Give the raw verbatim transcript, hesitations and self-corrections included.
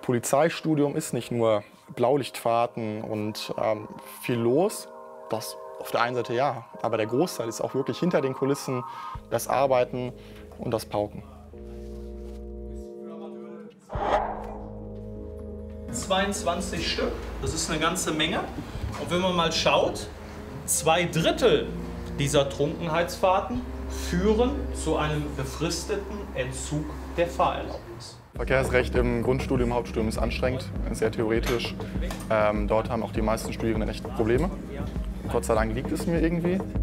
Polizeistudium ist nicht nur Blaulichtfahrten und ähm, viel los. Das auf der einen Seite ja, aber der Großteil ist auch wirklich hinter den Kulissen das Arbeiten und das Pauken. zweiundzwanzig Stück, das ist eine ganze Menge. Und wenn man mal schaut, zwei Drittel dieser Trunkenheitsfahrten führen zu einem befristeten Entzug der Fahrerlaubnis. Verkehrsrecht im Grundstudium, Hauptstudium ist anstrengend, sehr theoretisch. Ähm, dort haben auch die meisten Studierenden echt Probleme. Gott sei Dank liegt es mir irgendwie.